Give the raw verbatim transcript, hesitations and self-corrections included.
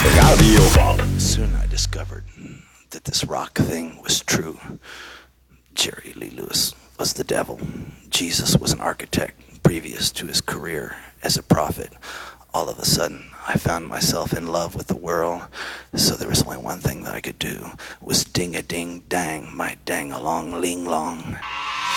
Radio Bob. Soon I discovered that this rock thing was true. Jerry Lee Lewis was the devil. Jesus was an architect previous to his career as a prophet. All of a sudden, I found myself in love with the world, so there was only one thing that I could do, was ding-a-ding-dang, my dang-along-ling-long.